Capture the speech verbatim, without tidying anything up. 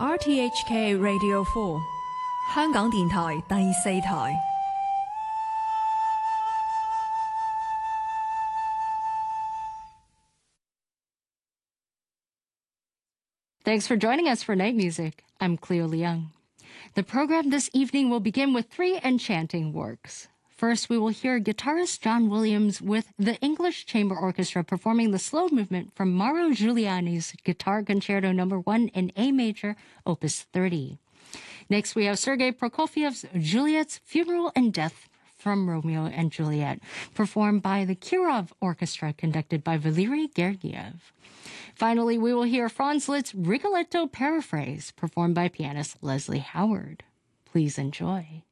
R T H K Radio four 香港電台第四台。 Thanks for joining us for Night Music. I'm Cleo Leung. The program this evening will begin with three enchanting works. First, we will hear guitarist John Williams with the English Chamber Orchestra performing the slow movement from Mauro Giuliani's Guitar Concerto Number one in A major, Opus thirty. Next, we have Sergei Prokofiev's Juliet's Funeral and Death from Romeo and Juliet, performed by the Kirov Orchestra, conducted by Valery Gergiev. Finally, we will hear Franz Liszt's Rigoletto Paraphrase, performed by pianist Leslie Howard. Please enjoy.